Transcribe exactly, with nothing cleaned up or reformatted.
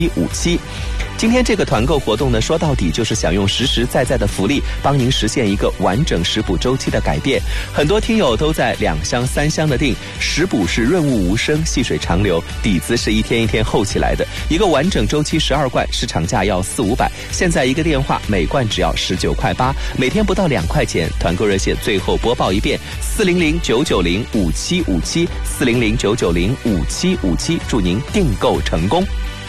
五七。今天这个团购活动呢，说到底就是想用实实在在的福利帮您实现一个完整食补周期的改变。很多听友都在两箱三箱的订，食补是润物无声，细水长流，底子是一天一天厚起来的。一个完整周期十二罐，市场价要四五百，现在一个电话每罐只要十九块八，每天不到两块钱。团购热线最后播报一遍：四零零九九零五七五七，四零零九九零五七五七，祝您订购成功。